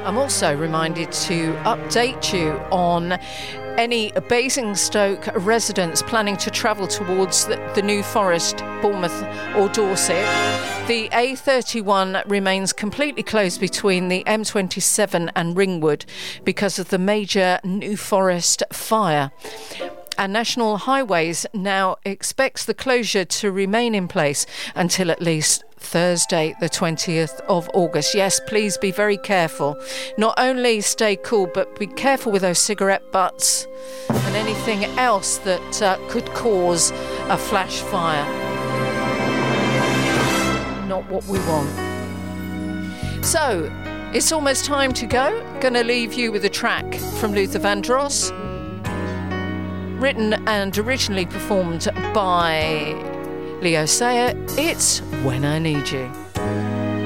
I'm also reminded to update you on any Basingstoke residents planning to travel towards the New Forest, Bournemouth or Dorset. The A31 remains completely closed between the M27 and Ringwood because of the major New Forest fire. And National Highways now expects the closure to remain in place until at least Thursday, the 20th of August. Yes, please be very careful. Not only stay cool, but be careful with those cigarette butts and anything else that could cause a flash fire. Not what we want. So, it's almost time to go. Going to leave you with a track from Luther Vandross, written and originally performed by Leo Sayer. It's When I Need You.